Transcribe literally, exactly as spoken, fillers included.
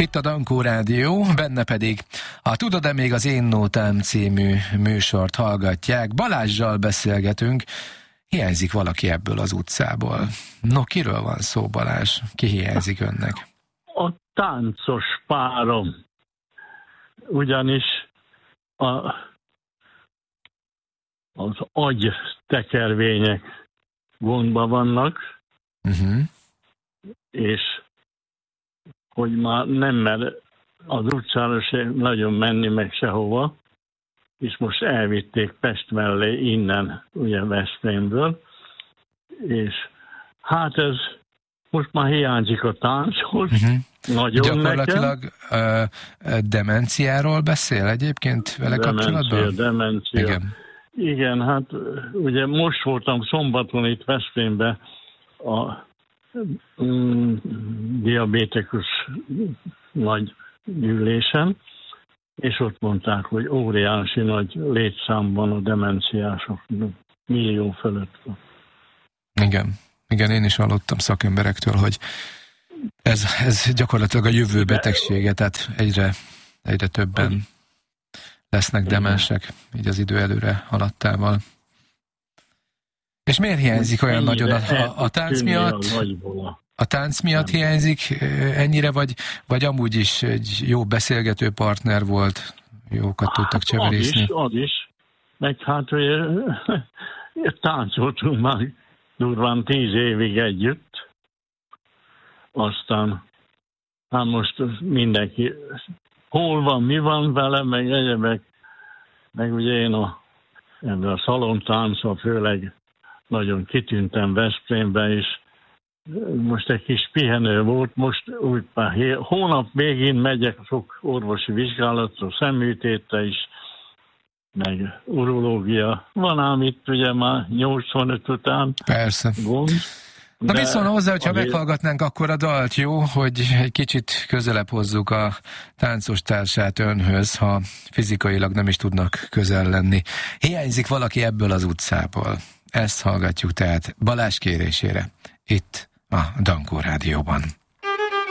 Itt a Dankó Rádió, benne pedig a Tudod-e még az Én Nótám című műsort hallgatják. Balázssal beszélgetünk, hiányzik valaki ebből az utcából. No, kiről van szó, Balázs? Ki hiányzik önnek? A táncos párom. Ugyanis a, az agytekervények gondban vannak, uh-huh. és hogy már nem mer az utcára se nagyon menni, meg sehova, és most elvitték Pest mellé innen, ugye Veszprémből, és hát ez most már hiányzik a tánchoz, uh-huh. nagyon gyakorlatilag nekem. Uh, demenciáról beszél egyébként vele demencia, kapcsolatban? Demencia, Igen. Igen, hát ugye most voltam szombaton itt Veszprémben a mm, diabétikus nagy gyűlésen, és ott mondták, hogy óriási nagy létszámban a demenciások, millió fölött van. Igen, igen, én is hallottam szakemberektől, hogy ez, ez gyakorlatilag a jövő betegsége, tehát egyre, egyre többen lesznek demensek, így az idő előre haladtával. És miért hiányzik olyan ennyire nagyon a, a, a tánc miatt? A, a tánc miatt nem. hiányzik ennyire, vagy, vagy amúgy is egy jó beszélgető partner volt, jókat tudtak hát cseverészni? Az is, az is. Meg hát, hogy táncoltunk már durván tíz évig együtt. Aztán hát most mindenki hol van, mi van vele, meg egyebek. Meg ugye én a, ebben a szalontáncban főleg nagyon kitűntem Veszprémben is. Most egy kis pihenő volt, most úgy már hónap végén megyek sok orvosi vizsgálatra, szemműtétre is, meg urológia. Van ám itt ugye már nyolcvanöt után. Persze. Gond. Na mit szólna hozzá, hogyha azért meghallgatnánk akkor a dalt, jó? Hogy egy kicsit közelebb hozzuk a táncos társát önhöz, ha fizikailag nem is tudnak közel lenni. Hiányzik valaki ebből az utcából. Ezt hallgatjuk tehát Balázs kérésére itt a Dankó Rádióban.